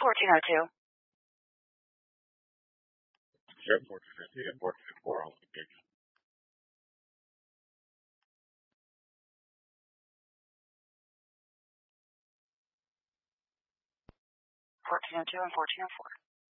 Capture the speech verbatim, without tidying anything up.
fourteen oh two. Sure, fourteen oh two and fourteen oh four, all engaged. fourteen oh two and fourteen oh four.